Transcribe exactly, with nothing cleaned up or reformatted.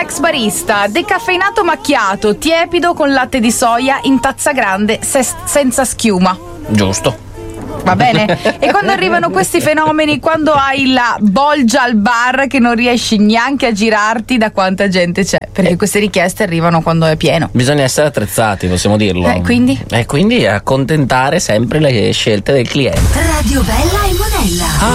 ex barista, decaffeinato macchiato, tiepido con latte di soia in tazza grande ses- senza schiuma. Giusto. Va bene? E quando arrivano questi fenomeni, quando hai la bolgia al bar che non riesci neanche a girarti da quanta gente c'è, perché queste richieste arrivano quando è pieno. Bisogna essere attrezzati, possiamo dirlo. Eh, quindi? E quindi accontentare sempre le scelte del cliente. Radio Bella e Monella.